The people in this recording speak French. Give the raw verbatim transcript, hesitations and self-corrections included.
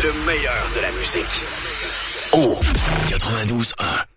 Le meilleur de la musique. Oh, quatre-vingt-douze un.